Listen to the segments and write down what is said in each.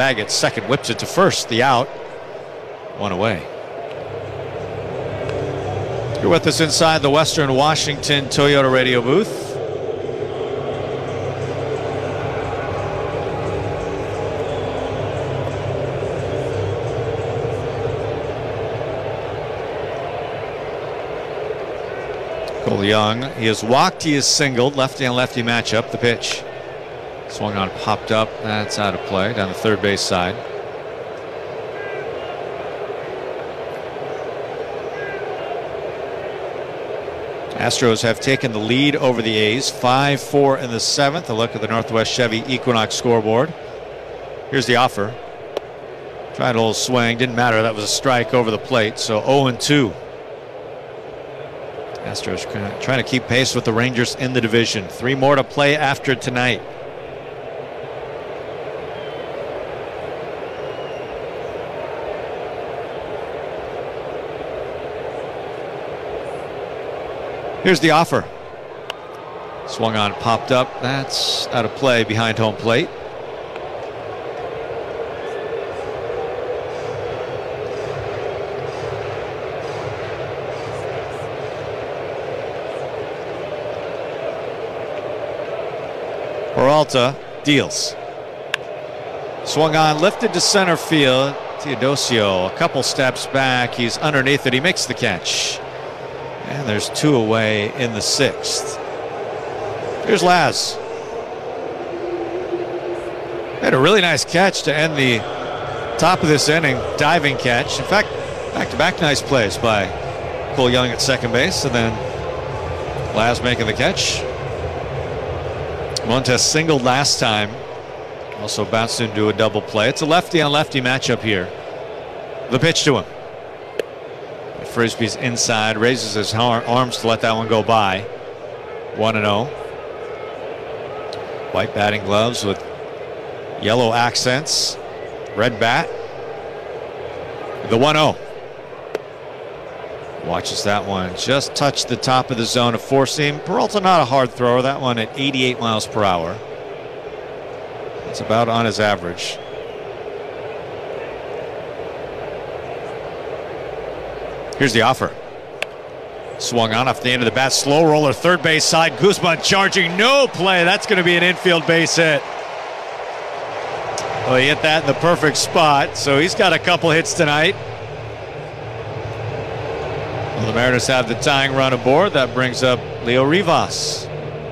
Baggett second, whips it to first, the out, one away. You're with us inside the Western Washington Toyota radio booth. Cole Young, he has walked, he has singled, lefty on lefty matchup. The pitch swung on, popped up, that's out of play down the third base side. Astros have taken the lead over the A's, 5-4 in the seventh. A look at the Northwest Chevy Equinox scoreboard. Here's the offer. Tried a little swing, didn't matter. That was a strike over the plate, so 0-2. Astros trying to keep pace with the Rangers in the division. 3 more to play after tonight. Here's the offer. Swung on, popped up. That's out of play behind home plate. Peralta deals. Swung on, lifted to center field. Teodosio a couple steps back. He's underneath it. He makes the catch. And there's 2 away in the sixth. Here's Laz. Had a really nice catch to end the top of this inning. Diving catch. In fact, back-to-back nice plays by Cole Young at second base. And then Laz making the catch. Montes singled last time. Also bounced into a double play. It's a lefty-on-lefty matchup here. The pitch to him. Frisbee's inside, raises his arms to let that one go by. 1-0. White batting gloves with yellow accents. Red bat. The 1-0. Watches that one. Just touched the top of the zone of four seam. Peralta not a hard thrower. That one at 88 miles per hour. It's about on his average. Here's the offer. Swung on off the end of the bat. Slow roller, third base side. Guzman charging. No play. That's going to be an infield base hit. Well, he hit that in the perfect spot. So he's got a couple hits tonight. Well, the Mariners have the tying run aboard. That brings up Leo Rivas.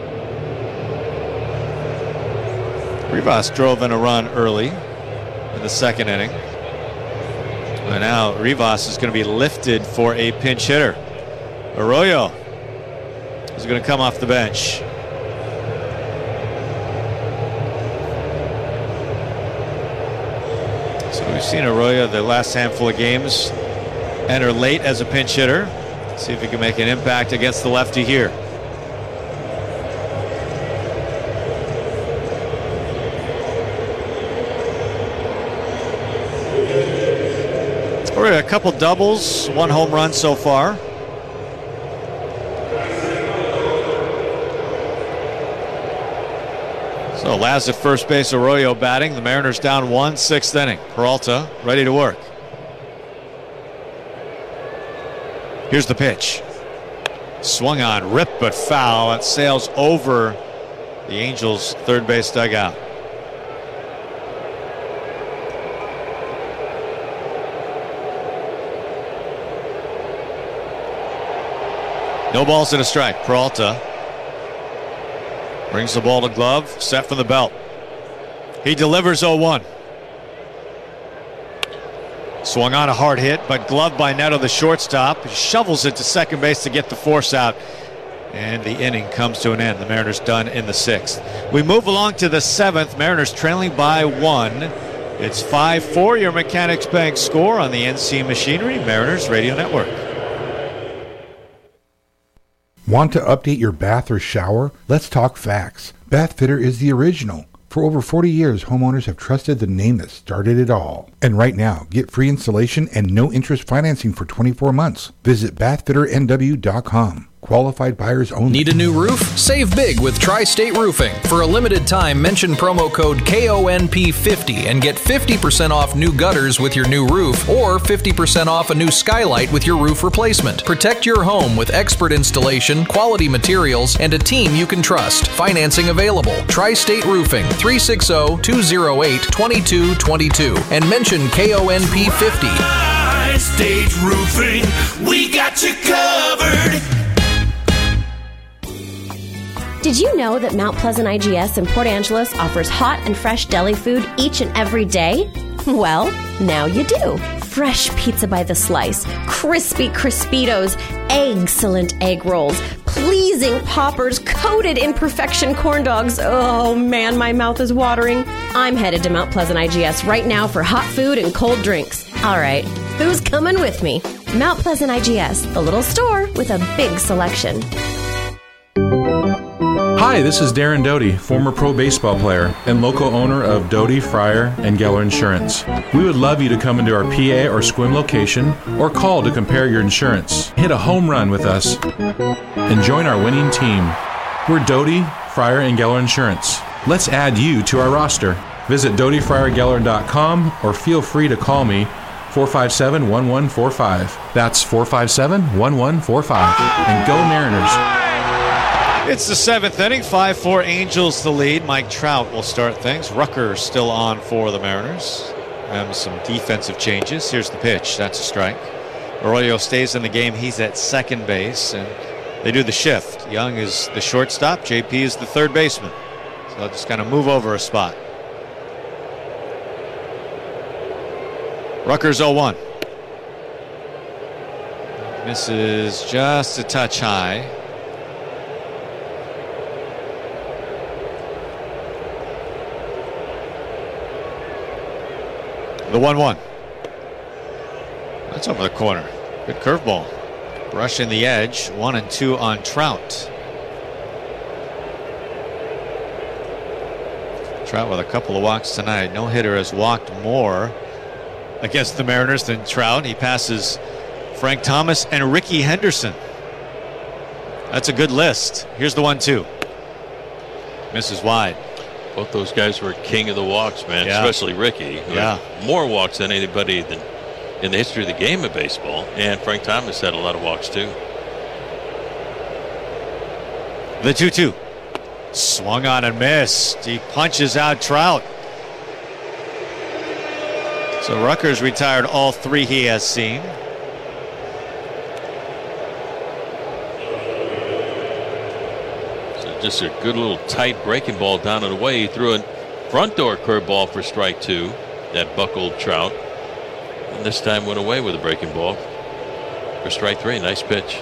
Rivas drove in a run early in the second inning. And now Rivas is going to be lifted for a pinch hitter. Arroyo is going to come off the bench. So we've seen Arroyo the last handful of games enter late as a pinch hitter. See if he can make an impact against the lefty here. A couple doubles, 1 home run so far. So Laz at first base, Arroyo batting. The Mariners down 1, 6th inning. Peralta ready to work. Here's the pitch. Swung on, ripped but foul. It sails over the Angels' third base dugout. No balls and a strike. Peralta brings the ball to glove, set from the belt. He delivers 0-1. Swung on, a hard hit, but gloved by Neto, the shortstop. He shovels it to second base to get the force out. And the inning comes to an end. The Mariners done in the sixth. We move along to the seventh. Mariners trailing by 1. It's 5-4, your Mechanics Bank score on the NC Machinery Mariners Radio Network. Want to update your bath or shower? Let's talk facts. Bathfitter is the original. For over 40 years, homeowners have trusted the name that started it all. And right now, get free installation and no interest financing for 24 months. Visit bathfitternw.com. Qualified buyers only. Need a new roof? Save big with Tri-State Roofing. For a limited time, mention promo code KONP50 and get 50% off new gutters with your new roof or 50% off a new skylight with your roof replacement. Protect your home with expert installation, quality materials, and a team you can trust. Financing available. Tri-State Roofing, 360-208-2222 and mention KONP50. Tri-State Roofing, we got you covered. Did you know that Mount Pleasant IGS in Port Angeles offers hot and fresh deli food each and every day? Well, now you do. Fresh pizza by the slice, crispy Crispitos, excellent egg rolls, pleasing poppers, coated in perfection corn dogs. Oh man, my mouth is watering. I'm headed to Mount Pleasant IGS right now for hot food and cold drinks. All right, who's coming with me? Mount Pleasant IGS, the little store with a big selection. Hi, this is Darren Doty, former pro baseball player and local owner of Doty, Fryer, and Geller Insurance. We would love you to come into our PA or Sequim location or call to compare your insurance. Hit a home run with us and join our winning team. We're Doty, Fryer, and Geller Insurance. Let's add you to our roster. Visit DotyFryerGeller.com or feel free to call me 457-1145. That's 457-1145. And go Mariners. It's the seventh inning, 5-4 Angels the lead. Mike Trout will start things. Rucker still on for the Mariners. And some defensive changes. Here's the pitch. That's a strike. Arroyo stays in the game. He's at second base, and they do the shift. Young is the shortstop. JP is the third baseman. So they'll just kind of move over a spot. Rucker's 0-1. Misses just a touch high. The 1-1. That's over the corner. Good curveball. Brushing the edge. 1-2 on Trout. Trout with a couple of walks tonight. No hitter has walked more against the Mariners than Trout. He passes Frank Thomas and Ricky Henderson. That's a good list. Here's the 1-2. Misses wide. Both those guys were king of the walks, man. Yeah. Especially Ricky. Yeah. More walks than anybody in the history of the game of baseball. And Frank Thomas had a lot of walks too. The 2-2. Swung on and missed. He punches out Trout. So Rucker's retired all three he has seen. Just a good little tight breaking ball down and away. He threw a front door curveball for strike two. That buckled Trout. And this time went away with a breaking ball for strike three. Nice pitch.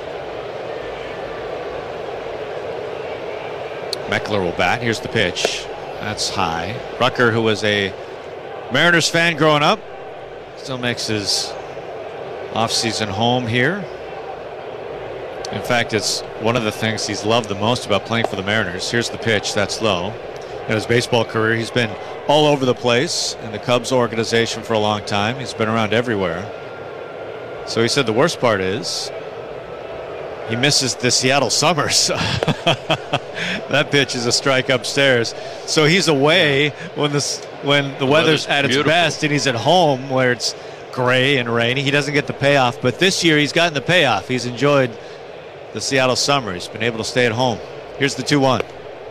Meckler will bat. Here's the pitch. That's high. Rucker, who was a Mariners fan growing up, still makes his offseason home here. In fact, it's one of the things he's loved the most about playing for the Mariners. Here's the pitch. That's low. In his baseball career, he's been all over the place in the Cubs organization for a long time. He's been around everywhere. So he said the worst part is he misses the Seattle summers. That pitch is a strike upstairs. So he's away when the weather's at its best, and he's at home where it's gray and rainy. He doesn't get the payoff. But this year he's gotten the payoff. He's enjoyed the Seattle summer. He's been able to stay at home. Here's the 2-1.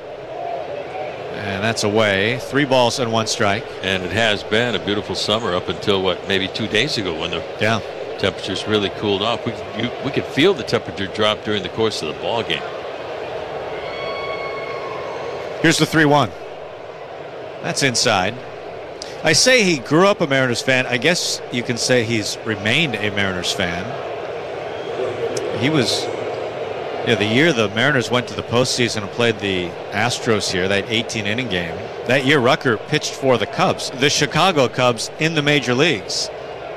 And that's away. 3 balls and 1 strike. And it has been a beautiful summer up until, maybe 2 days ago when the temperatures really cooled off. We could feel the temperature drop during the course of the ball game. Here's the 3-1. That's inside. I say he grew up a Mariners fan. I guess you can say he's remained a Mariners fan. He was... the year the Mariners went to the postseason and played the Astros here, that 18-inning game, that year Rucker pitched for the Cubs, the Chicago Cubs, in the major leagues.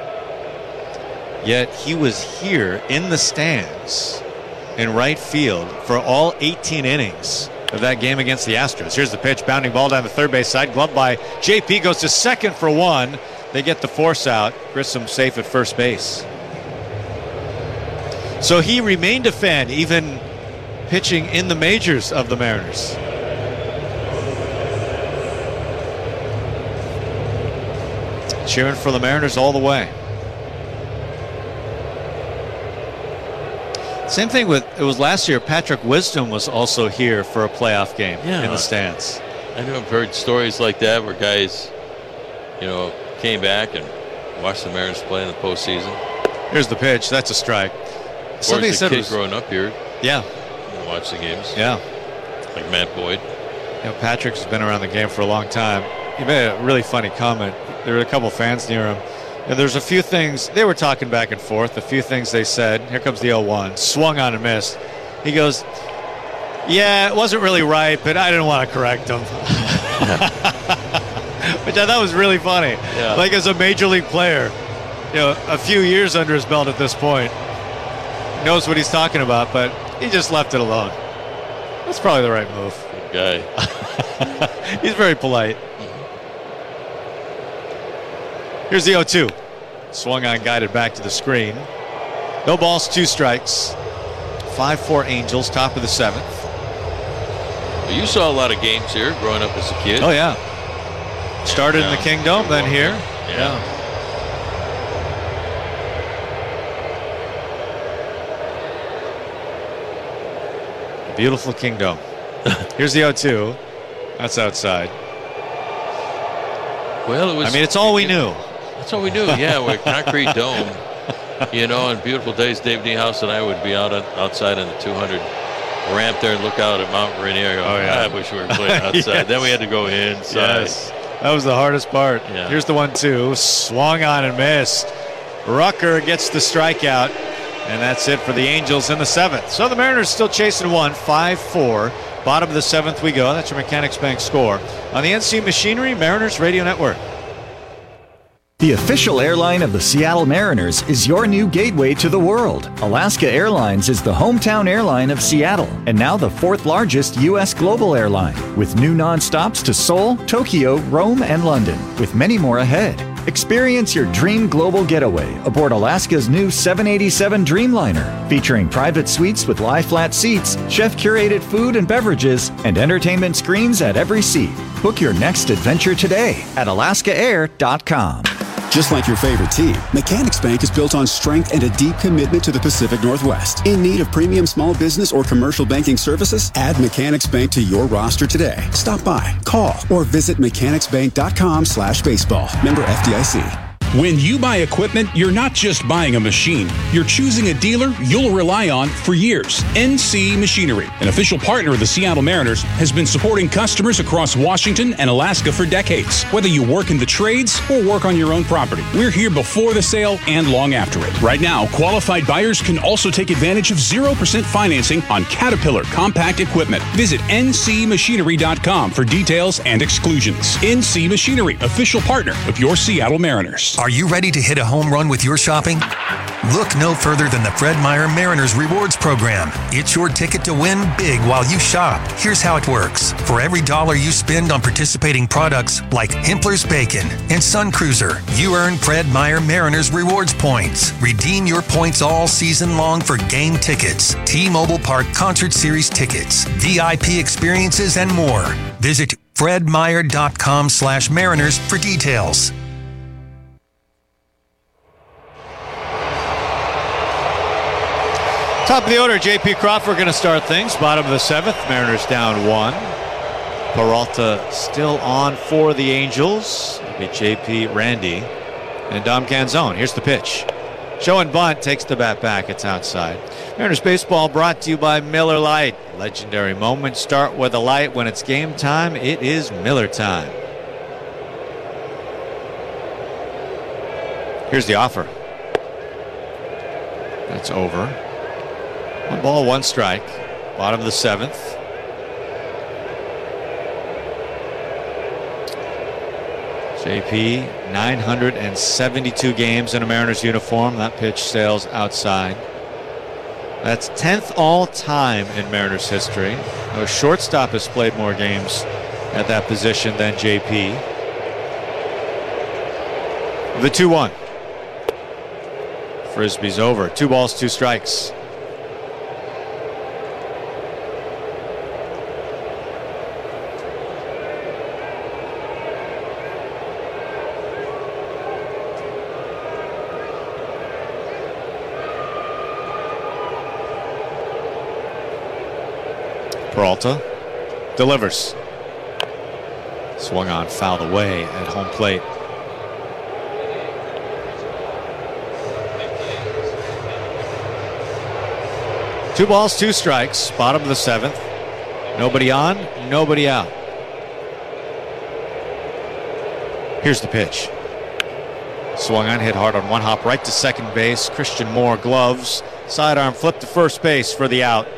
Yet he was here in the stands in right field for all 18 innings of that game against the Astros. Here's the pitch, bounding ball down the third base side, gloved by JP, goes to second for 1. They get the force out. Grissom safe at first base. So he remained a fan, even pitching in the majors of the Mariners. Cheering for the Mariners all the way. Same thing it was last year. Patrick Wisdom was also here for a playoff game in the stands. I know I've heard stories like that where guys, came back and watched the Mariners play in the postseason. Here's the pitch. That's a strike. Somebody said kid growing up here. Yeah. Watch the games. Yeah. Like Matt Boyd. Patrick's been around the game for a long time. He made a really funny comment. There were a couple fans near him. And there's a few things, they were talking back and forth, a few things they said. Here comes the 0-1, swung on and missed. He goes, yeah, it wasn't really right, but I didn't want to correct him. Which I thought was really funny. Yeah. Like as a major league player, a few years under his belt at this point, knows what he's talking about, but he just left it alone. That's probably the right move. Good guy. He's very polite. Here's the 0-2. Swung on, guided back to the screen. No balls, 2 strikes. 5-4 Angels, top of the 7th. Well, you saw a lot of games here growing up as a kid. Oh, yeah. Started in the Kingdome, then here. Yeah. Beautiful Kingdome. Here's the 0-2. That's outside. Well, it's all we knew. That's all we knew, yeah, with a concrete dome. On beautiful days, Dave Niehaus and I would be outside on the 200 ramp there and look out at Mount Rainier. I wish we were playing outside. Yes. Then we had to go inside. Yes. That was the hardest part. Yeah. Here's the 1-2. Swung on and missed. Rucker gets the strikeout. And that's it for the Angels in the 7th. So the Mariners still chasing 1, 5-4. Bottom of the 7th we go. That's your Mechanics Bank score. On the NC Machinery Mariners Radio Network. The official airline of the Seattle Mariners is your new gateway to the world. Alaska Airlines is the hometown airline of Seattle and now the 4th largest U.S. global airline, with new nonstops to Seoul, Tokyo, Rome, and London, with many more ahead. Experience your dream global getaway aboard Alaska's new 787 Dreamliner, featuring private suites with lie-flat seats, chef-curated food and beverages, and entertainment screens at every seat. Book your next adventure today at alaskaair.com. Just like your favorite team, Mechanics Bank is built on strength and a deep commitment to the Pacific Northwest. In need of premium small business or commercial banking services? Add Mechanics Bank to your roster today. Stop by, call, or visit mechanicsbank.com/baseball. Member FDIC. When you buy equipment, you're not just buying a machine. You're choosing a dealer you'll rely on for years. NC Machinery, an official partner of the Seattle Mariners, has been supporting customers across Washington and Alaska for decades. Whether you work in the trades or work on your own property, we're here before the sale and long after it. Right now, qualified buyers can also take advantage of 0% financing on Caterpillar compact equipment. Visit ncmachinery.com for details and exclusions. NC Machinery, official partner of your Seattle Mariners. Are you ready to hit a home run with your shopping? Look no further than the Fred Meyer Mariners Rewards Program. It's your ticket to win big while you shop. Here's how it works. For every $1 you spend on participating products like Hempler's Bacon and Sun Cruiser, you earn Fred Meyer Mariners Rewards points. Redeem your points all season long for game tickets, T-Mobile Park Concert Series tickets, VIP experiences, and more. Visit fredmeyer.com/Mariners for details. Top of the order, J.P. Crawford going to start things. Bottom of the 7th, Mariners down 1. Peralta still on for the Angels. It'll be J.P., Randy, and Dom Canzone. Here's the pitch. Show and bunt, takes the bat back. It's outside. Mariners baseball brought to you by Miller Lite. Legendary moments start with a light. When it's game time, it is Miller time. Here's the offer. That's over. 1 ball, 1 strike. Bottom of the 7th. JP, 972 games in a Mariners uniform. That pitch sails outside. That's 10th all time in Mariners history. No shortstop has played more games at that position than JP. The 2-1. Frisbee's over. 2 balls, 2 strikes. Peralta delivers. Swung on, fouled away at home plate. Two balls, two strikes, bottom of the seventh. Nobody on, nobody out. Here's the pitch. Swung on, hit hard on one hop, right to second base. Christian Moore, gloves, sidearm, flip to first base for the out.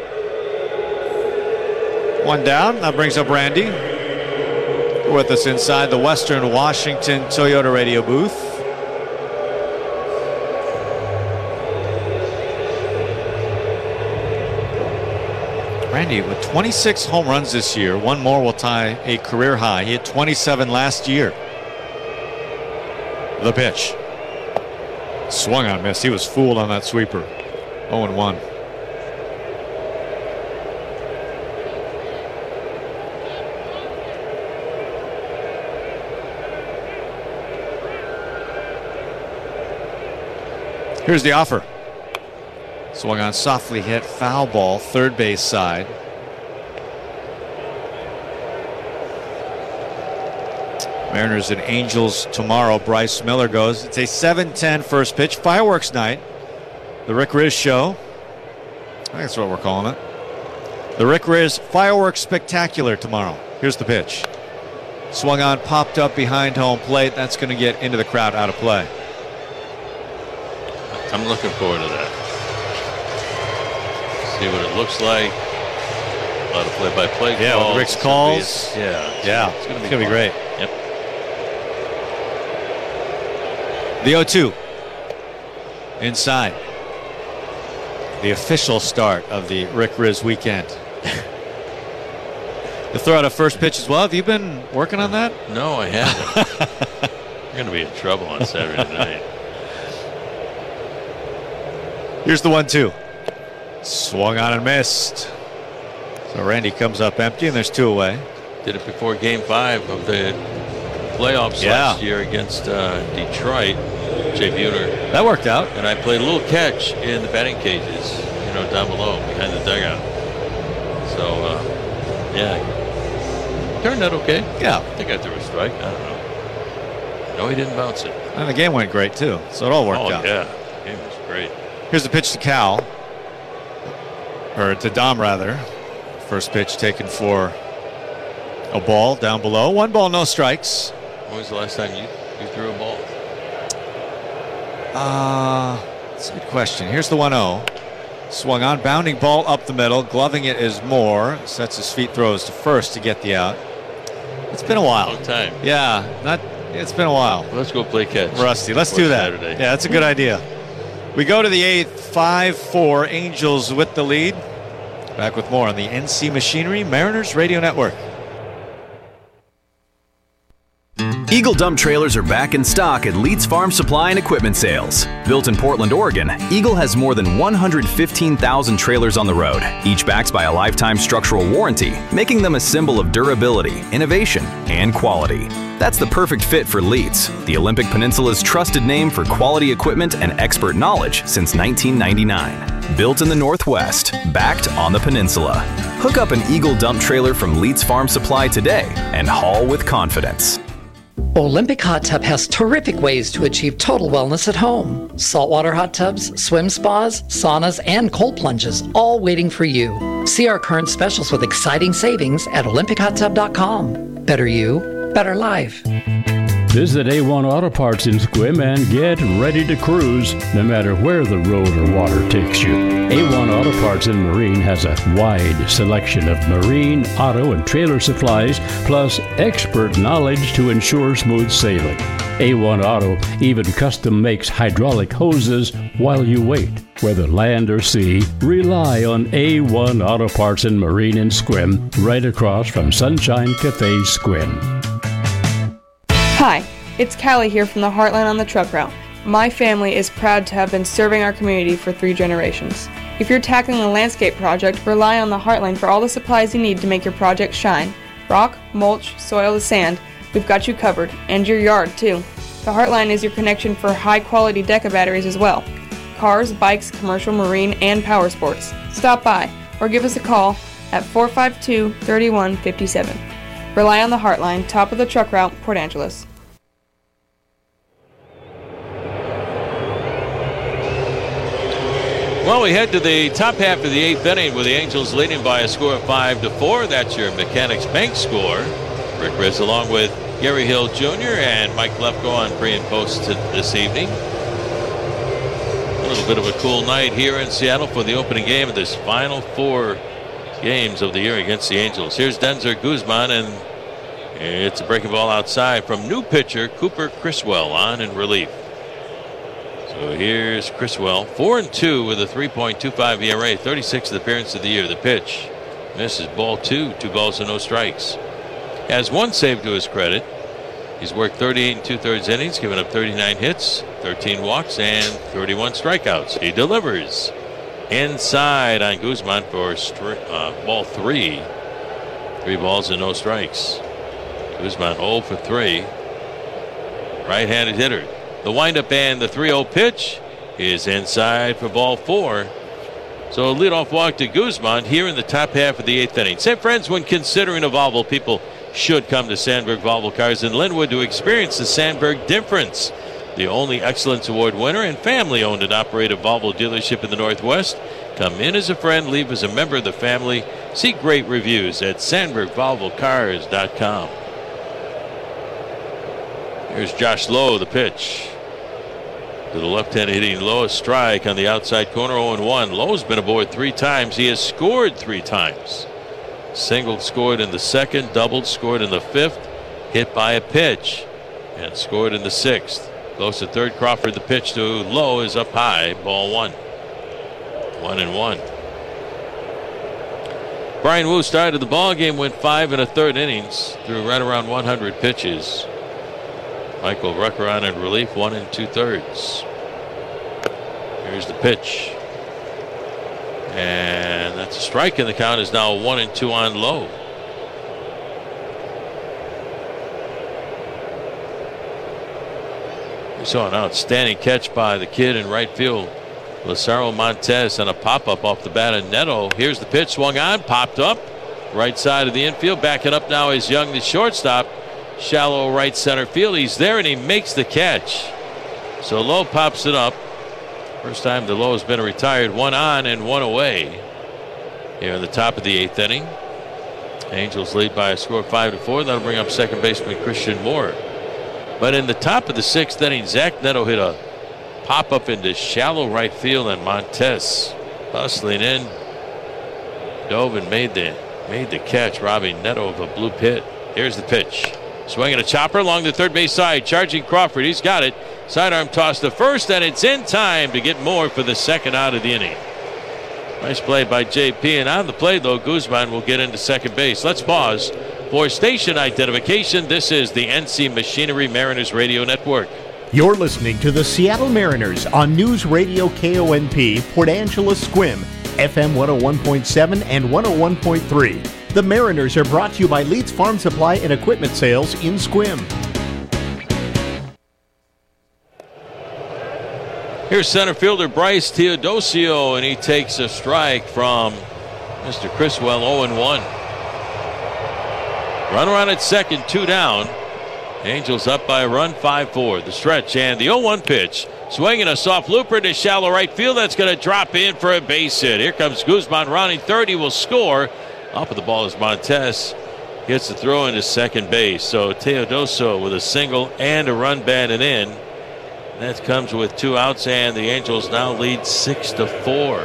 One down, that brings up Randy. With us inside the Western Washington Toyota radio booth. Randy with 26 home runs this year. One more will tie a career high. He had 27 last year. The pitch. Swung on, missed. He was fooled on that sweeper. 0-1. Here's the offer. Swung on, softly hit, foul ball, third base side. Mariners and Angels tomorrow. Bryce Miller goes. It's a 7:10 first pitch. Fireworks night. The Rick Riz Show. I think that's what we're calling it. The Rick Riz Fireworks Spectacular tomorrow. Here's the pitch. Swung on, popped up behind home plate. That's going to get into the crowd, out of play. I'm looking forward to that. See what it looks like. A lot of play-by-play calls. Yeah, with Rick's calls. It's going to be great. Yep. The 0-2. Inside. The official start of the Rick Riz weekend. You'll throw out a first pitch as well. Have you been working on that? No, I haven't. You're going to be in trouble on Saturday night. Here's the 1-2. Swung on and missed. So Randy comes up empty, and there's two away. Did it before Game 5 of the playoffs last year against Detroit. Jay Buhner. That worked out. And I played a little catch in the batting cages, down below behind the dugout. So, turned out okay. Yeah. I think I threw a strike. I don't know. No, he didn't bounce it. And the game went great, too. So it all worked out. Oh, yeah. The game was great. Here's the pitch to Cal. Or to Dom, rather. First pitch taken for a ball down below. One ball, no strikes. When was the last time you threw a ball? That's a good question. Here's the 1-0. Swung on, bounding ball up the middle. Gloving it is Moore. Sets his feet, throws to first to get the out. It's been a while. Long time. Yeah, it's been a while. Well, let's go play catch. Rusty, let's do that. Saturday. Yeah, that's a good idea. We go to the 8th, 5-4. Angels with the lead. Back with more on the NC Machinery Mariners Radio Network. Eagle dump trailers are back in stock at Leeds Farm Supply and Equipment Sales. Built in Portland, Oregon, Eagle has more than 115,000 trailers on the road, each backed by a lifetime structural warranty, making them a symbol of durability, innovation, and quality. That's the perfect fit for Leeds, the Olympic Peninsula's trusted name for quality equipment and expert knowledge since 1999. Built in the Northwest, backed on the peninsula. Hook up an Eagle dump trailer from Leeds Farm Supply today and haul with confidence. Olympic Hot Tub has terrific ways to achieve total wellness at home. Saltwater hot tubs, swim spas, saunas, and cold plunges, all waiting for you. See our current specials with exciting savings at OlympicHotTub.com. Better you, better life. Visit A1 Auto Parts in Sequim and get ready to cruise, no matter where the road or water takes you. A1 Auto Parts in Marine has a wide selection of marine, auto, and trailer supplies, plus expert knowledge to ensure smooth sailing. A1 Auto even custom makes hydraulic hoses while you wait. Whether land or sea, rely on A1 Auto Parts in Marine in Sequim, right across from Sunshine Cafe Sequim. Hi, it's Callie here from the Heartland on the Truck Route. My family is proud to have been serving our community for 3 generations. If you're tackling a landscape project, rely on the Heartland for all the supplies you need to make your project shine. Rock, mulch, soil to sand, we've got you covered, and your yard too. The Heartland is your connection for high-quality Deca batteries as well. Cars, bikes, commercial, marine, and power sports. Stop by or give us a call at 452-3157. Rely on the Heartline, top of the truck route, Port Angeles. Well, we head to the top half of the 8th inning with the Angels leading by a score of 5-4. That's your Mechanics Bank score. Rick Riz along with Gary Hill Jr. and Mike Lefko on pre and post this evening. A little bit of a cool night here in Seattle for the opening game of this final 4 games of the year against the Angels. Here's Denzer Guzman, and it's a breaking ball outside from new pitcher Cooper Criswell on in relief. So here's Criswell, 4-2 with a 3.25 ERA, 36th appearance of the year. The pitch misses, ball 2, 2 balls and no strikes. Has 1 save to his credit. He's worked 38 2/3 innings, given up 39 hits, 13 walks, and 31 strikeouts. He delivers inside on Guzman for ball 3. 3 balls and no strikes. Guzman 0 for 3. Right-handed hitter. The windup and the 3-0 pitch is inside for ball 4. So a leadoff walk to Guzman here in the top half of the 8th inning. Say, friends, when considering a Volvo, people should come to Sandberg Volvo Cars in Linwood to experience the Sandberg difference. The only Excellence Award winner and family-owned and operated Volvo dealership in the Northwest. Come in as a friend, leave as a member of the family. See great reviews at SandbergVolvoCars.com. Here's Josh Lowe, the pitch. To the left-handed hitting Lowe, a strike on the outside corner, 0-1. Lowe's been aboard 3 times. He has scored 3 times. Singled, scored in the 2nd, doubled, scored in the 5th, hit by a pitch, and scored in the 6th. Close to 3rd, Crawford, the pitch to Lowe is up high, ball 1. 1-1. Brian Wu started the ball game, went 5 1/3 innings, threw right around 100 pitches. Michael Rucker on in relief, 1 2/3. Here's the pitch. And that's a strike, and the count is now 1-2 on Lowe. We saw an outstanding catch by the kid in right field, Lazaro Montes, and a pop-up off the bat of Neto. Here's the pitch, swung on, popped up, right side of the infield. Backing up now is Young, the shortstop. Shallow right center field. He's there and he makes the catch. So Lowe pops it up. First time the Lowe has been retired. 1 on and 1 away here in the top of the 8th inning. Angels lead by a score of 5-4. That'll bring up second baseman Christian Moore. But in the top of the 6th inning, Zach Neto hit a pop-up into shallow right field, and Montes hustling in, dove and made the catch, robbing Neto of a bloop hit. Here's the pitch. Swinging a chopper along the third base side, charging Crawford. He's got it. Sidearm toss to first, and it's in time to get Moore for the 2nd out of the inning. Nice play by JP, and on the play, though, Guzman will get into second base. Let's pause for station identification. This is the NC Machinery Mariners Radio Network. You're listening to the Seattle Mariners on News Radio KONP, Port Angeles Squim, FM 101.7 and 101.3. The Mariners are brought to you by Leeds Farm Supply and Equipment Sales in Squim. Here's center fielder Bryce Teodosio, and he takes a strike from Mr. Criswell, 0-1. Runner on at second, 2 down. Angels up by a run, 5-4. The stretch and the 0-1 pitch. Swinging a soft looper to shallow right field. That's going to drop in for a base hit. Here comes Guzman rounding third. He will score. Up at the ball is Montes. Gets the throw into second base. So Teodoso with a single and a run batted in. That comes with 2 outs, and the Angels now lead 6-4.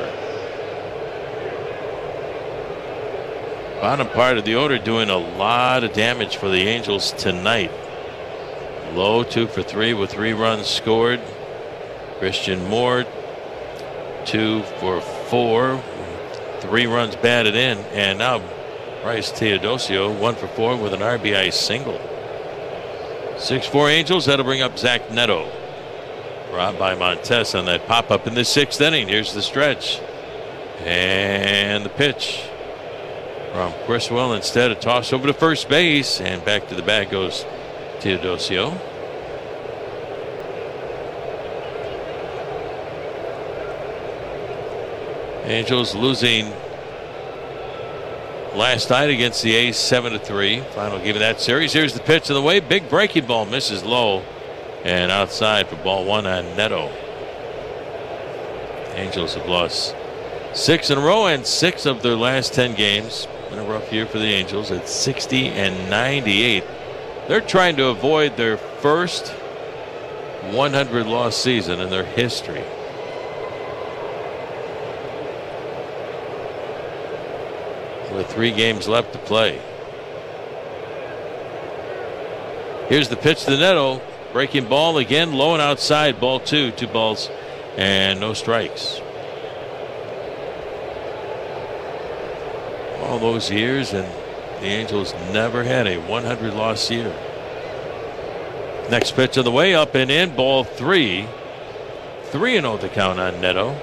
Bottom part of the order doing a lot of damage for the Angels tonight. Lowe 2 for 3 with 3 runs scored. Christian Moore 2 for 4. 3 runs batted in, and now Bryce Teodosio 1 for 4 with an RBI single. 6-4 Angels. That'll bring up Zach Neto. Robbed by Montes on that pop-up in the 6th inning. Here's the stretch. And the pitch from Criswell. Instead, a toss over to first base, and back to the bag goes Teodosio. Angels losing last night against the A's, 7-3. Final game of that series. Here's the pitch on the way. Big breaking ball, misses low and outside for ball one on Neto. Angels have lost 6 in a row and 6 of their last 10 games. Been a rough year for the Angels at 60-98. They're trying to avoid their first 100-loss season in their history. With 3 games left to play. Here's the pitch to Neto. Breaking ball again, low and outside. Ball 2, 2 balls and no strikes. All those years, and the Angels never had a 100-loss year. Next pitch on the way, up and in, ball 3. 3-0 the count on Neto.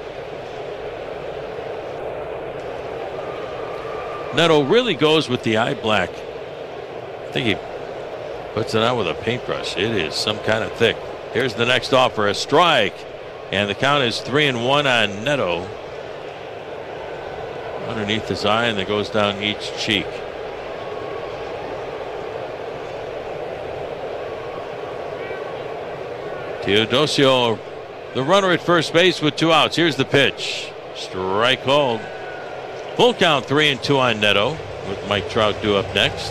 Neto really goes with the eye black. I think he puts it on with a paintbrush. It is some kind of thick. Here's the next offer, a strike. And the count is 3-1 on Neto. Underneath his eye, and it goes down each cheek. Teodosio, the runner at first base with 2 outs. Here's the pitch. Strike called. Full count, 3-2 on Neto, with Mike Trout due up next.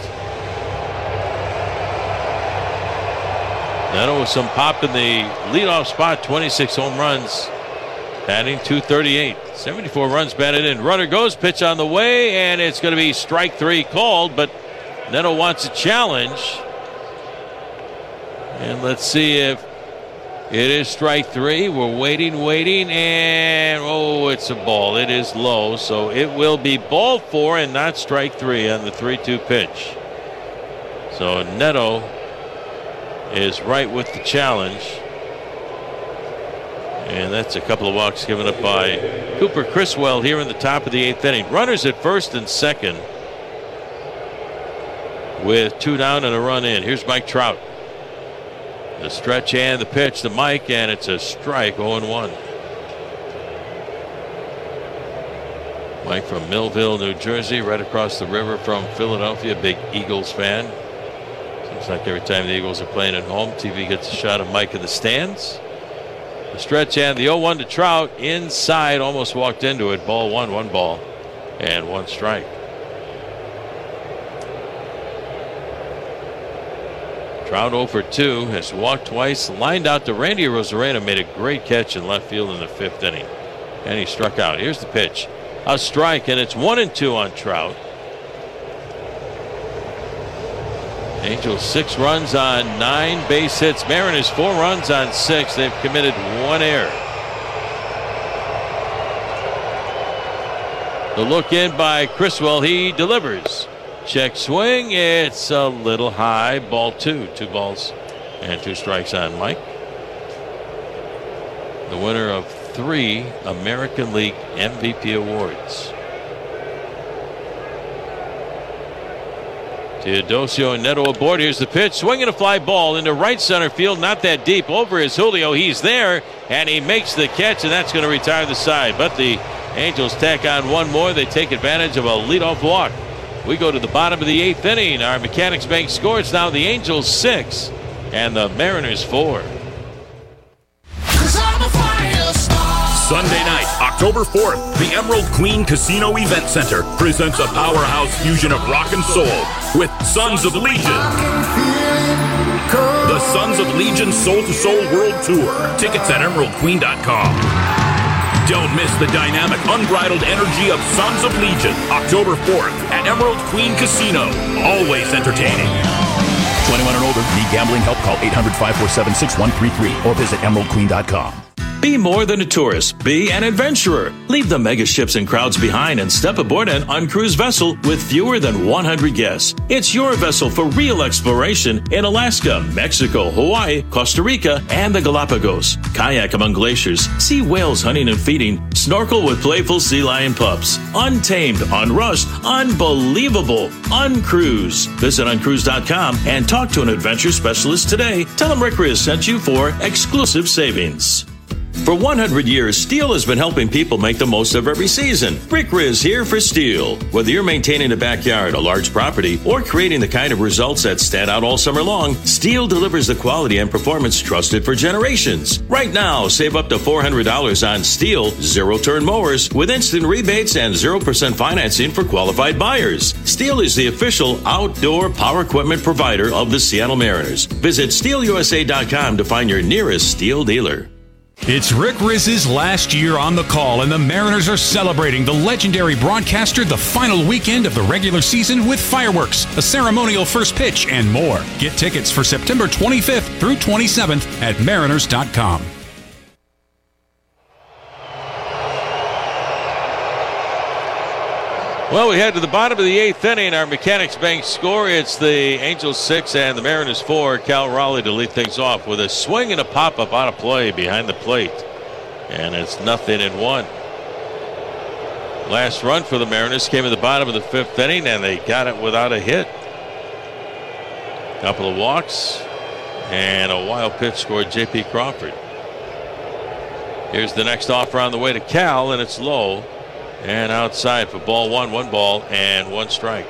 Neto with some pop in the leadoff spot, 26 home runs, batting .238, 74 runs batted in. Runner goes, pitch on the way, and it's going to be strike 3 called, but Neto wants a challenge. And let's see if it is strike 3. We're waiting, and oh, it's a ball. It is low, so it will be ball 4 and not strike 3 on the 3-2 pitch. So Neto is right with the challenge. And that's a couple of walks given up by Cooper Criswell here in the top of the 8th inning. Runners at first and second with 2 down and a run in. Here's Mike Trout. The stretch and the pitch to Mike, and it's a strike, 0-1. Mike from Millville, New Jersey, right across the river from Philadelphia, big Eagles fan. Seems like every time the Eagles are playing at home, TV gets a shot of Mike in the stands. The stretch and the 0-1 to Trout, inside, almost walked into it. Ball 1, 1 ball, and 1 strike. Trout 0 for 2, has walked twice, lined out to Randy Arozarena, made a great catch in left field in the 5th inning. And he struck out. Here's the pitch. A strike, and it's 1-2 on Trout. Angels 6 runs on 9 base hits. Mariners 4 runs on 6. They've committed 1 error. The look in by Criswell. He delivers. Check swing. It's a little high. Ball 2. 2 balls and 2 strikes on Mike. The winner of 3 American League MVP awards. Teodosio and Neto aboard. Here's the pitch. Swinging a fly ball into right center field. Not that deep. Over is Julio. He's there, and he makes the catch, and that's going to retire the side. But the Angels tack on 1 more. They take advantage of a leadoff walk. We go to the bottom of the 8th inning. Our Mechanics Bank score. It's now the Angels 6 and the Mariners 4. Sunday night, October 4th, the Emerald Queen Casino Event Center presents a powerhouse fusion of rock and soul with Sons of Legion. The Sons of Legion Soul to Soul World Tour. Tickets at emeraldqueen.com. Don't miss the dynamic, unbridled energy of Sons of Legion, October 4th at Emerald Queen Casino. Always entertaining. 21 and older. Need gambling help? Call 800-547-6133 or visit emeraldqueen.com. Be more than a tourist. Be an adventurer. Leave the mega ships and crowds behind and step aboard an uncruised vessel with fewer than 100 guests. It's your vessel for real exploration in Alaska, Mexico, Hawaii, Costa Rica, and the Galapagos. Kayak among glaciers, see whales hunting and feeding, snorkel with playful sea lion pups. Untamed, unrushed, unbelievable, uncruise. Visit uncruise.com and talk to an adventure specialist today. Tell them Rick Riz sent you for exclusive savings. For 100 years, Steel has been helping people make the most of every season. Rick Riz here for Steel. Whether you're maintaining a backyard, a large property, or creating the kind of results that stand out all summer long, Steel delivers the quality and performance trusted for generations. Right now, save up to $400 on Steel zero-turn mowers with instant rebates and 0% financing for qualified buyers. Steel is the official outdoor power equipment provider of the Seattle Mariners. Visit SteelUSA.com to find your nearest Steel dealer. It's Rick Riz's last year on the call, and the Mariners are celebrating the legendary broadcaster the final weekend of the regular season with fireworks, a ceremonial first pitch, and more. Get tickets for September 25th through 27th at mariners.com. Well, we head to the bottom of the 8th inning. Our Mechanics Bank score, it's the Angels 6 and the Mariners 4. Cal Raleigh to lead things off with a swing and a pop-up out of play behind the plate. And it's 0-1. Last run for the Mariners came at the bottom of the 5th inning, and they got it without a hit. Couple of walks and a wild pitch scored J.P. Crawford. Here's the next offer on the way to Cal, and it's low. And outside for ball one, 1 ball and 1 strike.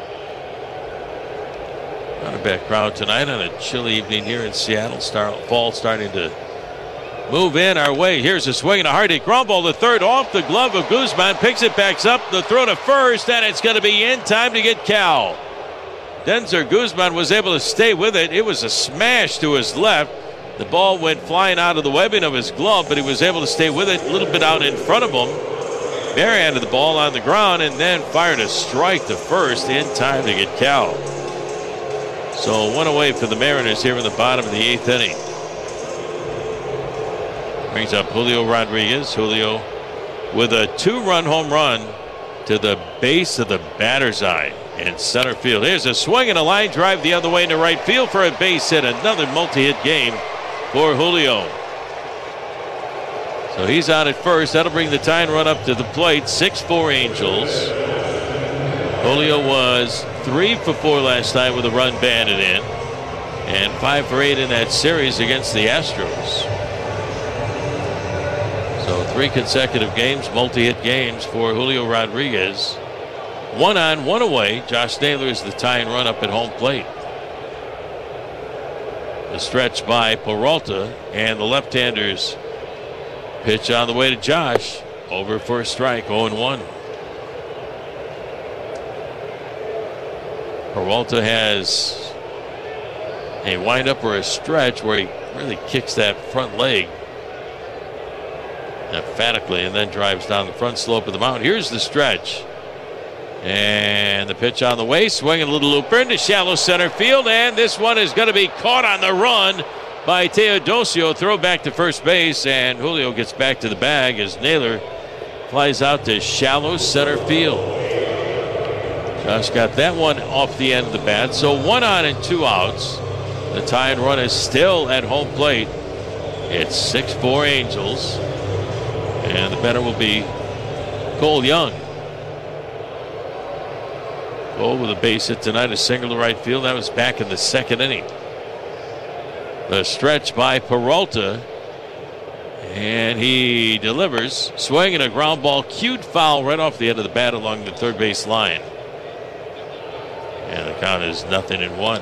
Not a bad crowd tonight on a chilly evening here in Seattle. Fall starting to move in our way. Here's a swing and a hard hit ground ball to third off the glove of Guzman. Picks it, backs up, the throw to first, and it's going to be in time to get Cal. Denzer Guzman was able to stay with it. It was a smash to his left. The ball went flying out of the webbing of his glove, but he was able to stay with it a little bit out in front of him. Barehanded the ball on the ground and then fired a strike to first in time to get Cal. So 1 away for the Mariners here in the bottom of the 8th inning. Brings up Julio Rodriguez. Julio with a 2-run home run to the base of the batter's eye in center field. Here's a swing and a line drive the other way into right field for a base hit. Another multi-hit game for Julio. So he's out at first. That'll bring the tying run up to the plate. 6-4 Angels. Julio was 3 for 4 last night with a run banded in, and 5 for 8 in that series against the Astros. So 3 consecutive games, multi-hit games for Julio Rodriguez. 1 on, 1 away. Josh Naylor is the tying run up at home plate. The stretch by Peralta, and the left-handers pitch on the way to Josh. Over for a strike, 0-1. Peralta has a windup or a stretch where he really kicks that front leg emphatically and then drives down the front slope of the mound. Here's the stretch. And the pitch on the way, swinging a little looper into shallow center field, and this one is going to be caught on the run by Teodosio. Throw back to first base, and Julio gets back to the bag as Naylor flies out to shallow center field. Josh got that one off the end of the bat. So 1 on and 2 outs. The tying run is still at home plate. It's 6-4 Angels, and the batter will be Cole Young. Cole with a base hit tonight, a single to right field. That was back in the 2nd inning. The stretch by Peralta, and he delivers. Swing and a ground ball, cued foul right off the end of the bat along the third base line. And the count is 0-1.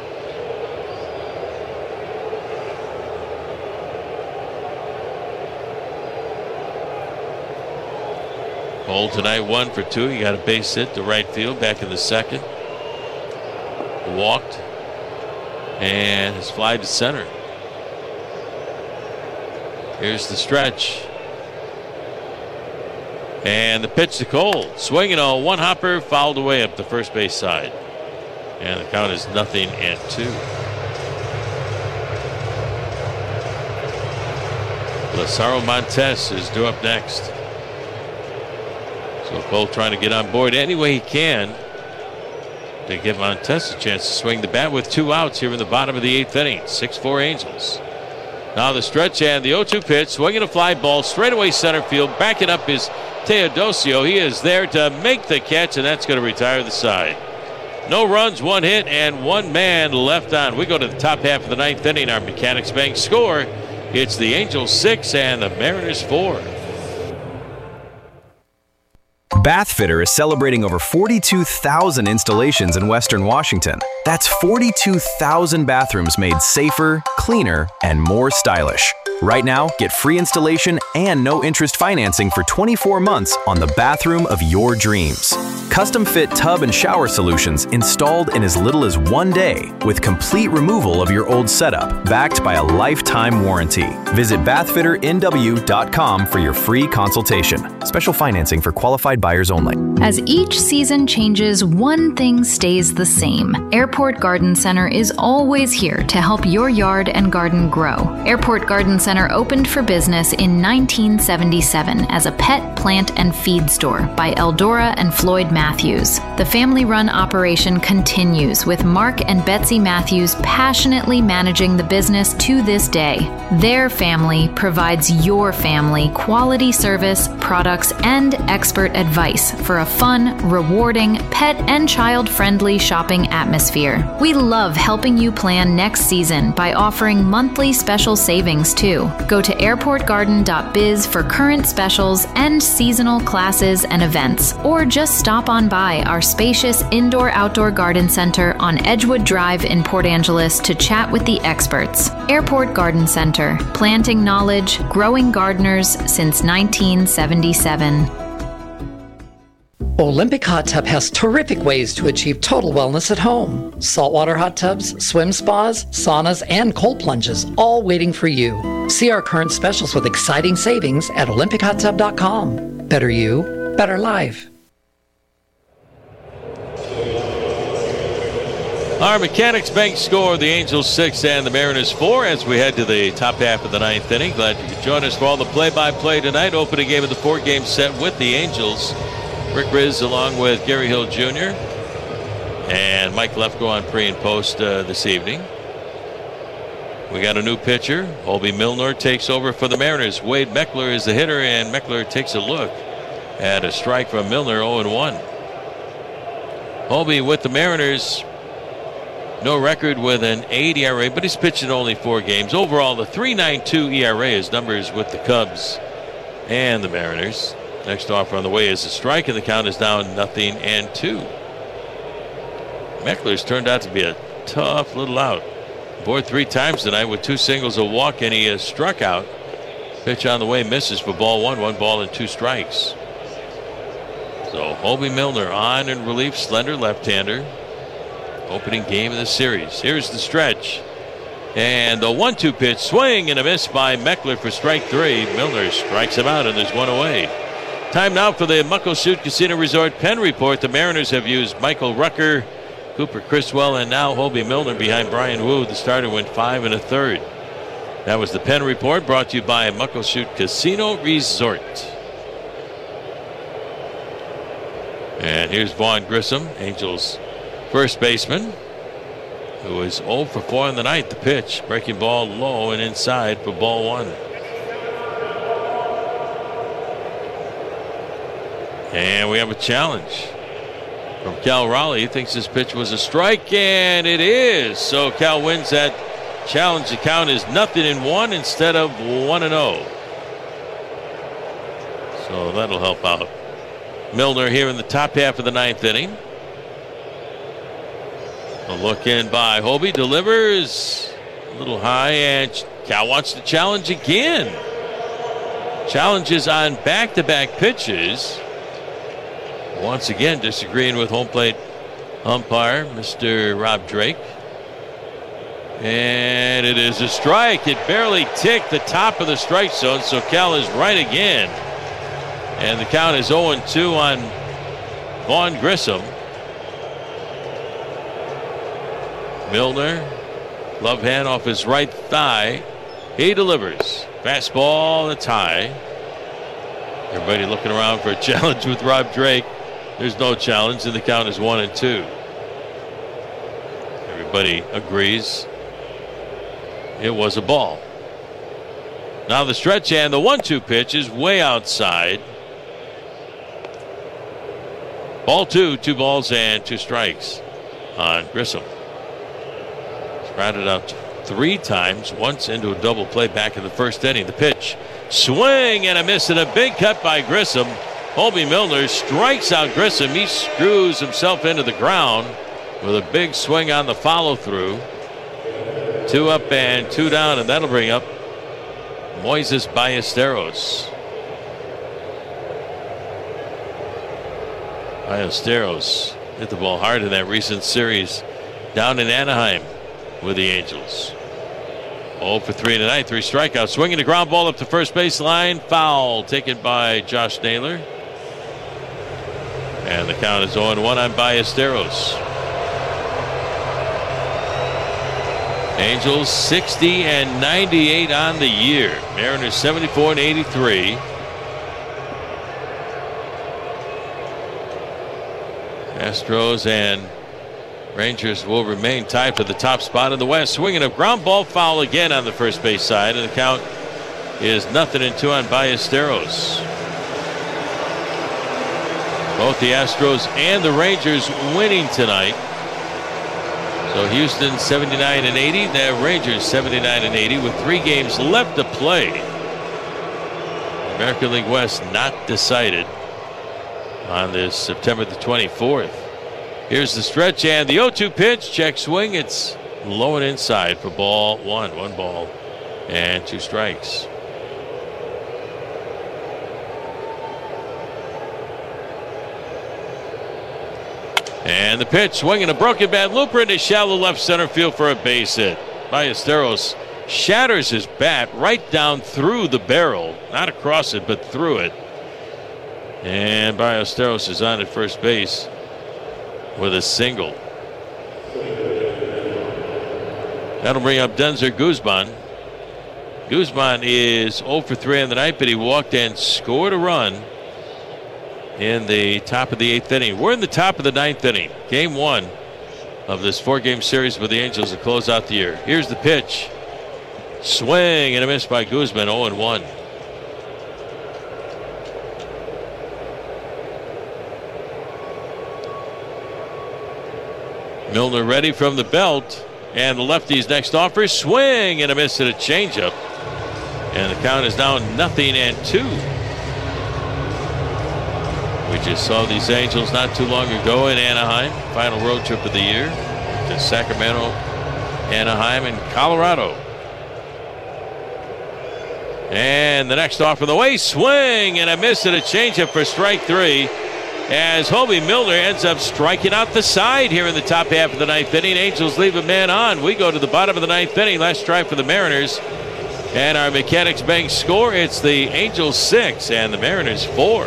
Cole tonight 1 for 2. He got a base hit to right field back in the 2nd. Walked. And his fly to center. Here's the stretch. And the pitch to Cole. Swinging a one-hopper, fouled away up the first base side. And the count is 0-2. Lazaro Montes is due up next. So Cole trying to get on board any way he can to give Montes a chance to swing the bat with 2 outs here in the bottom of the 8th inning. 6-4 Angels. Now the stretch and the 0-2 pitch, swinging a fly ball straightaway center field. Backing up is Teodosio. He is there to make the catch, and that's going to retire the side. No runs, 1 hit, and 1 man left on. We go to the top half of the 9th inning. Our Mechanics Bank score, It's the Angels 6 and the Mariners 4. Bathfitter is celebrating over 42,000 installations in Western Washington. That's 42,000 bathrooms made safer, cleaner, and more stylish. Right now, get free installation and no-interest financing for 24 months on the bathroom of your dreams. Custom-fit tub and shower solutions installed in as little as 1 day with complete removal of your old setup, backed by a lifetime warranty. Visit bathfitternw.com for your free consultation. Special financing for qualified buyers only. As each season changes, one thing stays the same. Airport Garden Center is always here to help your yard and garden grow. Airport Garden Center opened for business in 1977 as a pet, plant, and feed store by Eldora and Floyd Matthews. The family-run operation continues with Mark and Betsy Matthews passionately managing the business to this day. Their family provides your family quality service, products, and expert advice for a fun, rewarding, pet, and child-friendly shopping atmosphere. We love helping you plan next season by offering monthly special savings too. Go to airportgarden.biz for current specials and seasonal classes and events, or just stop on by our spacious indoor-outdoor garden center on Edgewood Drive in Port Angeles to chat with the experts. Airport Garden Center, planting knowledge, growing gardeners since 1977. Olympic Hot Tub has terrific ways to achieve total wellness at home. Saltwater hot tubs, swim spas, saunas, and cold plunges, all waiting for you. See our current specials with exciting savings at olympichottub.com. Better you, better life. Our Mechanics Bank score, the Angels 6 and the Mariners 4 as we head to the top half of the ninth inning. Glad you could join us for all the play-by-play tonight. Opening game of the 4-game set with the Angels. Rick Riz along with Gary Hill Jr. and Mike Lefko on pre and post this evening. We got a new pitcher. Holby Milner takes over for the Mariners. Wade Meckler is the hitter, and Meckler takes a look at a strike from Milner, 0-1. Holby with the Mariners, no record with an 8 ERA, but he's pitched in only 4 games. Overall, the 3.92 ERA is numbers with the Cubs and the Mariners. Next offer on the way is a strike, and the count is down 0-2. Meckler's turned out to be a tough little out. Board 3 times tonight with 2 singles, a walk, and he struck out. Pitch on the way misses for ball 1, 1 ball and 2 strikes. So Holby Milner on in relief, slender left-hander. Opening game of the series. Here's the stretch. And the 1-2 pitch, swing and a miss by Meckler for strike 3. Milner strikes him out, and there's 1 away. Time now for the Muckleshoot Casino Resort Pen Report. The Mariners have used Michael Rucker, Cooper Criswell, and now Holby Milner behind Brian Wu. The starter went 5 1/3. That was the Pen Report, brought to you by Muckleshoot Casino Resort. And here's Vaughn Grissom, Angels first baseman, who is 0 for 4 in the night. The pitch, breaking ball low and inside for ball 1. And we have a challenge from Cal Raleigh. He thinks this pitch was a strike, and it is. So Cal wins that challenge. The count is 0-1 instead of 1-0. So that'll help out Milner here in the top half of the ninth inning. A look in by Holby, delivers a little high, and Cal wants to challenge again. Challenges on back-to-back pitches. Once again disagreeing with home plate umpire Mr. Rob Drake. And it is a strike. It barely ticked the top of the strike zone, so Cal is right again. And the count is 0-2 on Vaughn Grissom. Milner, glove hand off his right thigh. He delivers. Fastball, it's high. Everybody looking around for a challenge with Rob Drake. There's no challenge, and the count is 1-2. Everybody agrees it was a ball. Now the stretch, and the 1-2 pitch is way outside. Ball 2, 2 balls and 2 strikes on Grissom. Grounded out 3 times, once into a double play back in the first inning. The pitch, swing and a miss, and a big cut by Grissom. Hobie Milner strikes out Grissom. He screws himself into the ground with a big swing on the follow through. 2 up and 2 down, and that'll bring up Moises Ballesteros. Ballesteros hit the ball hard in that recent series down in Anaheim with the Angels. 0 for 3 tonight, 3 strikeouts. Swinging the ground ball up to first base line. Foul taken by Josh Naylor. And the count is 0-1 on Ballesteros. Angels 60 and 98 on the year. Mariners 74 and 83. Astros and Rangers will remain tied for the top spot in the West. Swinging a ground ball foul again on the first base side, and the count is 0-2 on Ballesteros. Both the Astros and the Rangers winning tonight. So Houston 79 and 80, the Rangers 79 and 80 with 3 games left to play. American League West not decided on this September the 24th. Here's the stretch and the 0-2 pitch. Check swing. It's low and inside for ball 1. 1 ball and 2 strikes. And the pitch, swinging a broken bat, looper into shallow left center field for a base hit. Ballesteros shatters his bat right down through the barrel, not across it, but through it. And Ballesteros is on at first base with a single. That'll bring up Denzer Guzman. Guzman is 0 for 3 on the night, but he walked and scored a run in the top of the 8th inning. We're in the top of the 9th inning. Game 1 of this 4-game series with the Angels to close out the year. Here's the pitch. Swing and a miss by Guzman, 0-1. Milner ready from the belt, and the lefty's next offer. Swing and a miss at a changeup. And the count is now 0-2. We just saw these Angels not too long ago in Anaheim. Final road trip of the year to Sacramento, Anaheim, and Colorado. And the next offer the way. Swing and a miss at a changeup for strike 3. As Hobie Milner ends up striking out the side here in the top half of the 9th inning. Angels leave a man on. We go to the bottom of the 9th inning. Last try for the Mariners. And our Mechanics Bank score, it's the Angels 6 and the Mariners 4.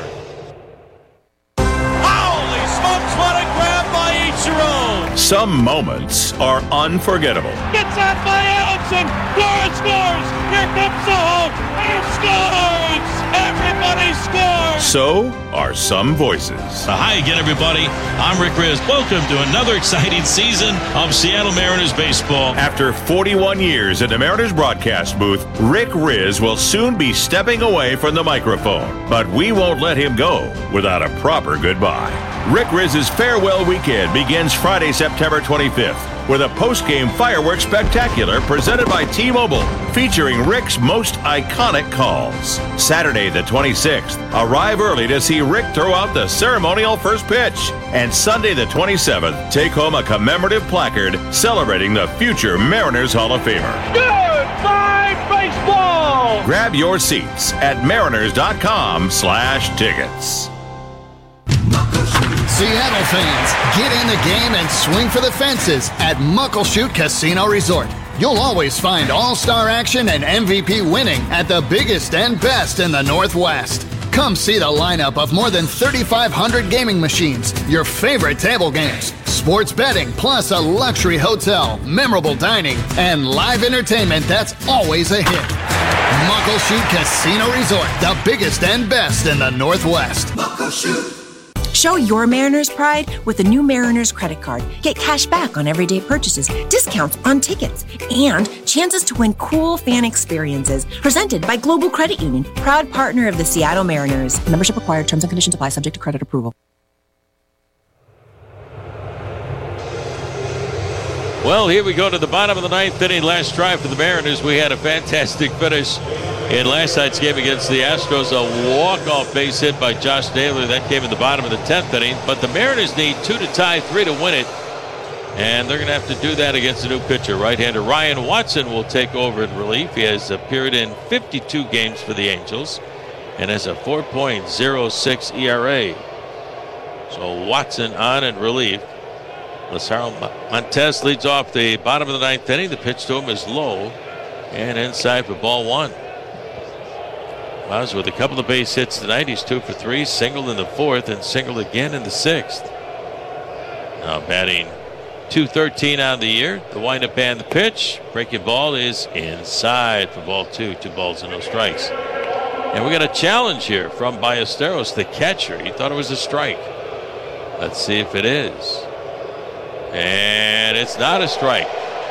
Some moments are unforgettable. Gets out by Allison. Flores scores. Here comes Soho. And scores. Everybody scores. So are some voices. Hi again, everybody. I'm Rick Riz. Welcome to another exciting season of Seattle Mariners baseball. After 41 years in the Mariners broadcast booth, Rick Riz will soon be stepping away from the microphone. But we won't let him go without a proper goodbye. Rick Riz's farewell weekend begins Friday, September 25th with a post-game fireworks spectacular presented by T-Mobile, featuring Rick's most iconic calls. Saturday the 26th, arrive early to see Rick throw out the ceremonial first pitch. And Sunday the 27th, take home a commemorative placard celebrating the future Mariners Hall of Famer. Goodbye, baseball! Grab your seats at mariners.com/tickets. Seattle fans, get in the game and swing for the fences at Muckleshoot Casino Resort. You'll always find all-star action and MVP winning at the biggest and best in the Northwest. Come see the lineup of more than 3,500 gaming machines, your favorite table games, sports betting, plus a luxury hotel, memorable dining, and live entertainment that's always a hit. Muckleshoot Casino Resort, the biggest and best in the Northwest. Muckleshoot. Show your Mariners pride with the new Mariners credit card. Get cash back on everyday purchases, discounts on tickets, and chances to win cool fan experiences. Presented by Global Credit Union, proud partner of the Seattle Mariners. Membership required. Terms and conditions apply. Subject to credit approval. Well, here we go to the bottom of the ninth inning. Last drive for the Mariners. We had a fantastic finish in last night's game against the Astros. A walk-off base hit by Josh Naylor. That came in the bottom of the 10th inning. But the Mariners need 2 to tie, 3 to win it. And they're going to have to do that against a new pitcher. Right-hander Ryan Watson will take over in relief. He has appeared in 52 games for the Angels and has a 4.06 ERA. So Watson on in relief. Lazaro Montes leads off the bottom of the ninth inning. The pitch to him is low and inside for ball 1. Miles with a couple of base hits tonight. He's 2 for 3, singled in the 4th and singled again in the 6th. Now batting .213 on the year. The windup and the pitch. Breaking ball is inside for ball 2. 2 balls and no strikes. And we got a challenge here from Ballesteros, the catcher. He thought it was a strike. Let's see if it is. And it's not a strike.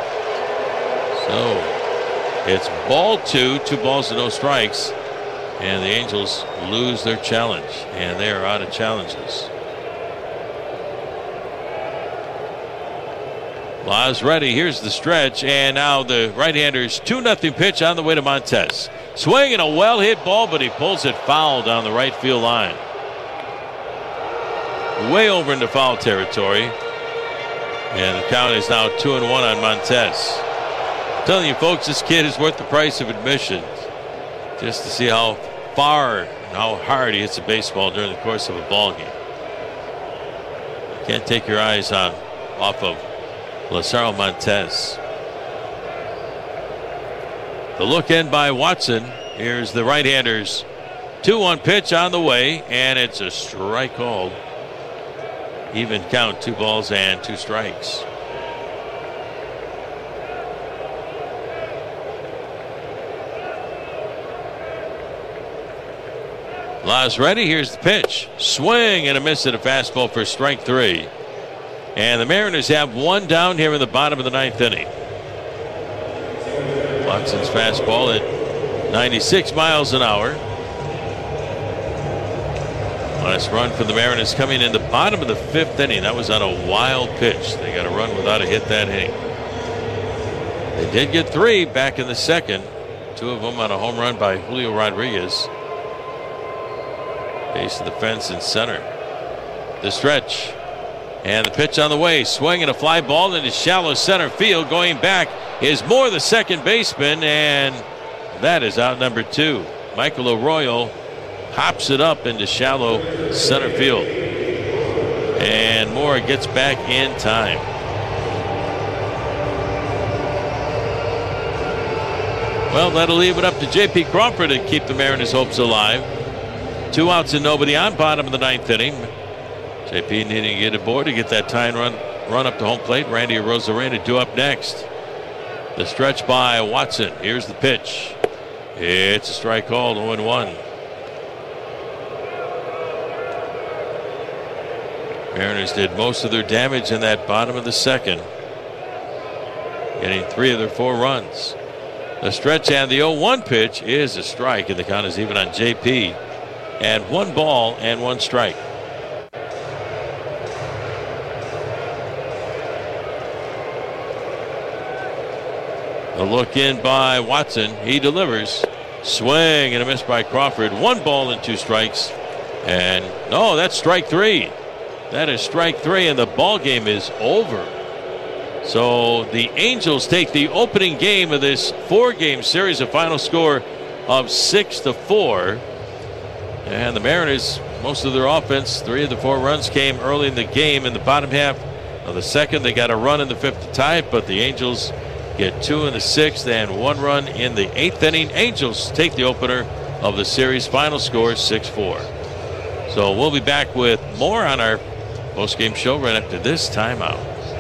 So it's ball 2. 2 balls and no strikes. And the Angels lose their challenge. And they are out of challenges. Laws ready. Here's the stretch. And now the right-hander's 2-0 pitch on the way to Montes. Swinging a well-hit ball, but he pulls it foul down the right field line. Way over into foul territory. And the count is now 2-1 on Montes. I'm telling you, folks, this kid is worth the price of admission. Just to see how far and how hard he hits a baseball during the course of a ball game. You can't take your eyes off of Lazaro Montes. The look in by Watson. Here's the right-hander's 2-1 pitch on the way, and it's a strike called. Even count, 2 balls and 2 strikes. Laws ready. Here's the pitch. Swing and a miss at a fastball for strike 3. And the Mariners have 1 down here in the bottom of the 9th inning. Watson's fastball at 96 miles an hour. Last run for the Mariners coming in the bottom of the 5th inning. That was on a wild pitch. They got a run without a hit that inning. They did get 3 back in the 2nd. 2 of them on a home run by Julio Rodriguez. Base of the fence in center. The stretch. And the pitch on the way. Swinging a fly ball into shallow center field. Going back is Moore, the second baseman. And that is out number 2. Michael Arroyo hops it up into shallow center field. And Moore gets back in time. Well, that'll leave it up to J.P. Crawford to keep the Mariners' hopes alive. 2 outs and nobody on, bottom of the 9th inning. J.P. needing to get aboard to get that tying run up to home plate. Randy Arozarena due up next. The stretch by Watson. Here's the pitch. It's a strike called, 0-1. Mariners did most of their damage in that bottom of the 2nd, getting 3 of their 4 runs. The stretch and the 0-1 pitch is a strike, and the count is even on J.P. And 1 ball and 1 strike. A look in by Watson. He delivers. Swing and a miss by Crawford. 1 ball and 2 strikes. And no, that's strike 3. That is strike 3, and the ball game is over. So the Angels take the opening game of this 4-game series, a final score of 6-4. And the Mariners, most of their offense, 3 of the 4 runs came early in the game. In the bottom half of the 2nd, they got a run in the 5th to tie it, but the Angels get 2 in the 6th and 1 run in the 8th inning. Angels take the opener of the series. Final score 6-4. So we'll be back with more on our post-game show right after this timeout.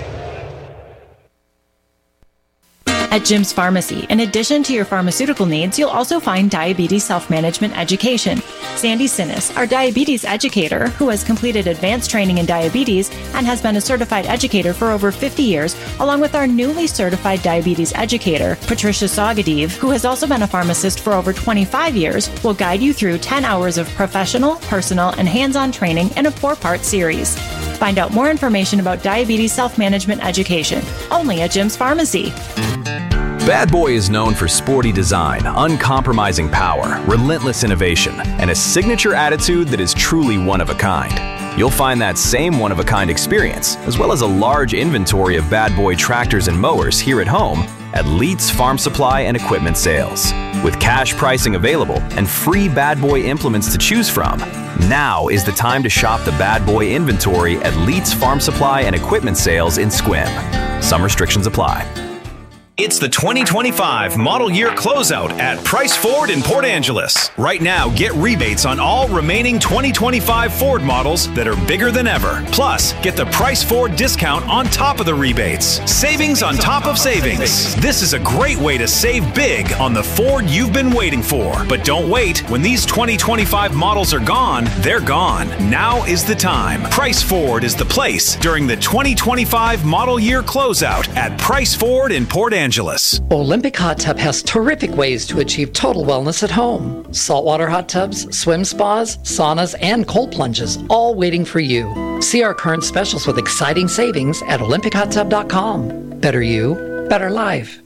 At Jim's Pharmacy, in addition to your pharmaceutical needs, you'll also find diabetes self-management education. Sandy Sinnis, our diabetes educator, who has completed advanced training in diabetes and has been a certified educator for over 50 years, along with our newly certified diabetes educator, Patricia Sagadiv, who has also been a pharmacist for over 25 years, will guide you through 10 hours of professional, personal, and hands-on training in a 4-part series. Find out more information about diabetes self-management education. Only at Jim's Pharmacy. Bad Boy is known for sporty design, uncompromising power, relentless innovation, and a signature attitude that is truly one of a kind. You'll find that same one of a kind experience, as well as a large inventory of Bad Boy tractors and mowers here at home at Leitz Farm Supply and Equipment Sales. With cash pricing available and free Bad Boy implements to choose from, now is the time to shop the Bad Boy inventory at Leitz Farm Supply and Equipment Sales in Sequim. Some restrictions apply. It's the 2025 model year closeout at Price Ford in Port Angeles. Right now, get rebates on all remaining 2025 Ford models that are bigger than ever. Plus, get the Price Ford discount on top of the rebates. Savings on top of savings. This is a great way to save big on the Ford you've been waiting for. But don't wait. When these 2025 models are gone, they're gone. Now is the time. Price Ford is the place during the 2025 model year closeout at Price Ford in Port Angeles. Olympic Hot Tub has terrific ways to achieve total wellness at home. Saltwater hot tubs, swim spas, saunas, and cold plunges, all waiting for you. See our current specials with exciting savings at olympichottub.com. Better you, better life.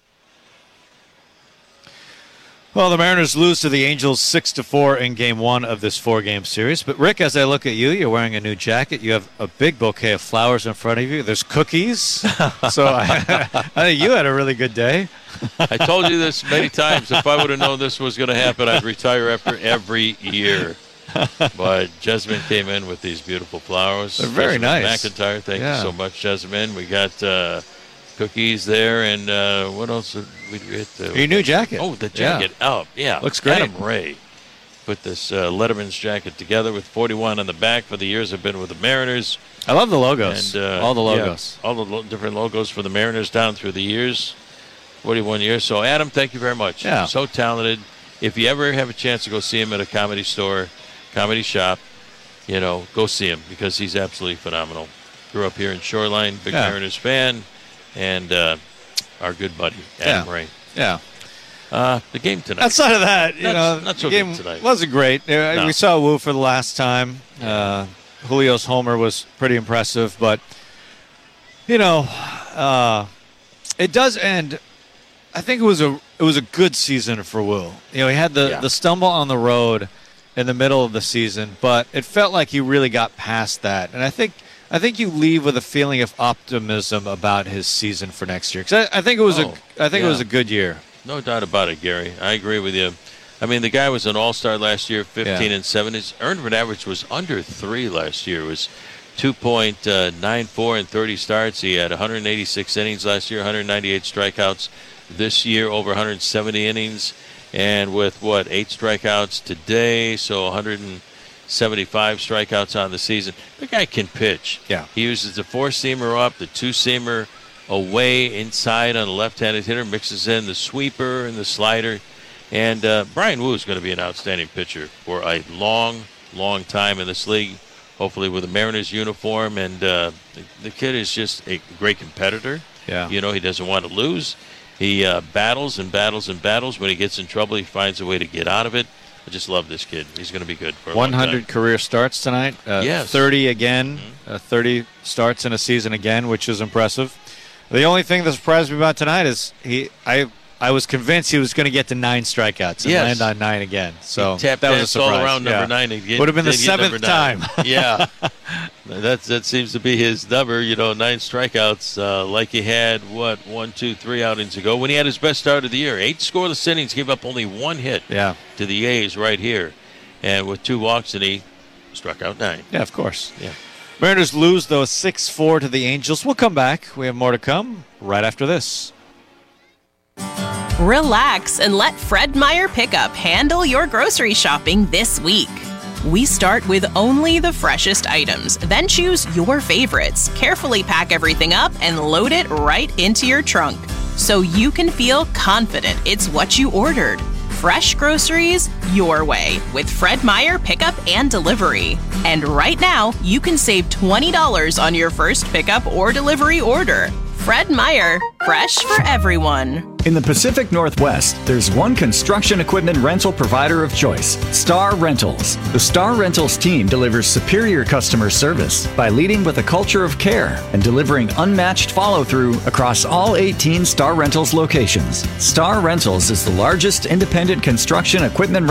Well, the Mariners lose to the Angels 6-4 in Game 1 of this 4-game series. But, Rick, as I look at you, you're wearing a new jacket. You have a big bouquet of flowers in front of you. There's cookies. So I think you had a really good day. I told you this many times. If I would have known this was going to happen, I'd retire after every year. But Jasmine came in with these beautiful flowers. They're very nice. McIntyre, thank you so much, Jasmine. We got cookies there, and what else did we get? Your new jacket. Oh, the jacket. Yeah. Looks great. Adam Ray put this Letterman's jacket together with 41 on the back for the years I've been with the Mariners. I love the logos. And, all the logos. All the different logos for the Mariners down through the years. 41 years. So, Adam, thank you very much. Yeah. So talented. If you ever have a chance to go see him at a comedy store, comedy shop, go see him because he's absolutely phenomenal. Grew up here in Shoreline, big Mariners fan. And our good buddy, Adam Ray. Yeah. The game tonight. Outside of that, not so the game good tonight. Wasn't great. No. We saw Wu for the last time. Julio's homer was pretty impressive, but it does end. I think it was a good season for Wu. He had the stumble on the road in the middle of the season, but it felt like he really got past that, and I think you leave with a feeling of optimism about his season for next year. Because I think it was it was a good year. No doubt about it, Gary. I agree with you. I mean, the guy was an all-star last year, 15-7. His earned run average was under 3 last year. It was 2.94 in 30 starts. He had 186 innings last year, 198 strikeouts. This year, over 170 innings. And with, 8 strikeouts today, so 175 strikeouts on the season. The guy can pitch. Yeah. He uses the 4-seamer up, the 2-seamer away inside on the left-handed hitter, mixes in the sweeper and the slider. And Brian Wu is going to be an outstanding pitcher for a long, long time in this league, hopefully with a Mariners uniform. And the kid is just a great competitor. Yeah. He doesn't want to lose. He battles and battles and battles. When he gets in trouble, he finds a way to get out of it. I just love this kid. He's going to be good for a 100 long time. career starts tonight. Yes. 30 again. 30 starts in a season again, which is impressive. The only thing that surprised me about tonight is I was convinced he was going to get to 9 strikeouts and land on 9 again. So he tapped that was a surprise. all around number 9. Would have been the 7th time. Yeah. That seems to be his number, 9 strikeouts like he had, 1, 2, 3 outings ago when he had his best start of the year. 8 scoreless innings, gave up only 1 hit to the A's right here. And with 2 walks, and he struck out 9. Yeah, of course. Yeah. Mariners lose, though, 6-4 to the Angels. We'll come back. We have more to come right after this. Relax and let Fred Meyer Pickup handle your grocery shopping this week. We start with only the freshest items, then choose your favorites, carefully pack everything up, and load it right into your trunk so you can feel confident it's what you ordered. Fresh groceries your way with Fred Meyer Pickup and Delivery. And right now, you can save $20 on your first pickup or delivery order. Fred Meyer, fresh for everyone. In the Pacific Northwest, there's one construction equipment rental provider of choice, Star Rentals. The Star Rentals team delivers superior customer service by leading with a culture of care and delivering unmatched follow-through across all 18 Star Rentals locations. Star Rentals is the largest independent construction equipment